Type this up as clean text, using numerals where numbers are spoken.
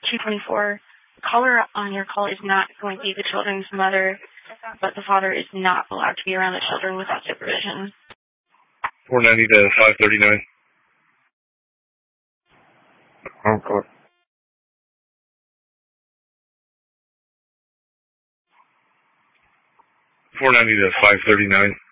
224. The caller on your call is not going to be the children's mother, but the father is not allowed to be around the children without supervision. 490 to 539. Okay. 490 to 539.